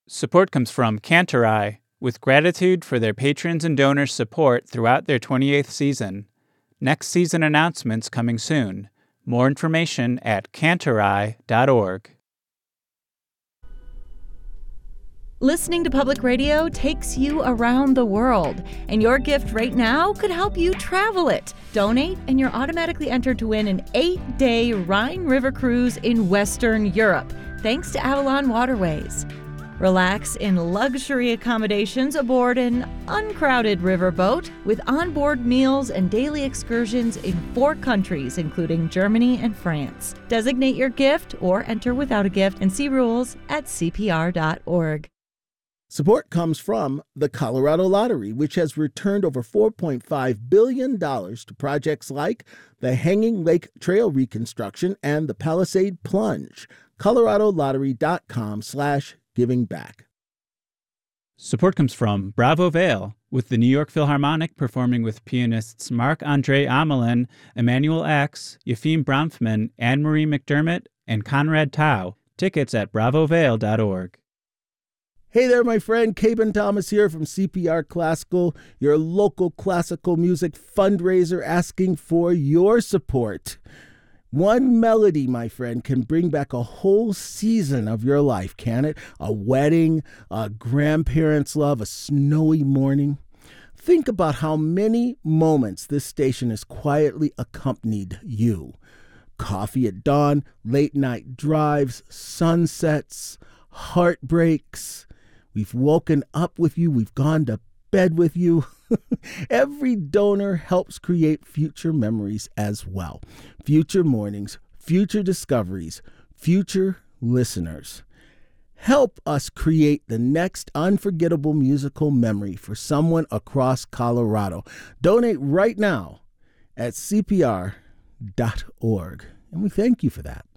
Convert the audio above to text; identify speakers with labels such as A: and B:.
A: Support comes from Cantorai, with gratitude for their patrons and donors' support throughout their 28th season. Next season announcements coming soon. More information at cantorai.org.
B: Listening to public radio takes you around the world, and your gift right now could help you travel it. Donate, and you're automatically entered to win an 8-day Rhine River cruise in Western Europe, thanks to Avalon Waterways. Relax in luxury accommodations aboard an uncrowded riverboat with onboard meals and daily excursions in 4 countries, including Germany and France. Designate your gift or enter without a gift and see rules at CPR.org.
C: Support comes from the Colorado Lottery, which has returned over $4.5 billion to projects like the Hanging Lake Trail reconstruction and the Palisade Plunge. ColoradoLottery.com/giving back.
A: Support comes from Bravo Vale, with the New York Philharmonic performing with pianists Marc-Andre Amelin, Emmanuel X, Yefim Bronfman, Anne-Marie McDermott, and Conrad Tao. Tickets at bravovale.org.
C: Hey there, my friend. Caben Thomas here from CPR Classical, your local classical music fundraiser asking for your support. One melody, my friend, can bring back a whole season of your life, can it? A wedding, a grandparents' love, a snowy morning. Think about how many moments this station has quietly accompanied you. Coffee at dawn, late night drives, sunsets, heartbreaks. We've woken up with you. We've gone to bed with you. Every donor helps create future memories as well. Future mornings, future discoveries, future listeners. Help us create the next unforgettable musical memory for someone across Colorado. Donate right now at CPR.org. And we thank you for that.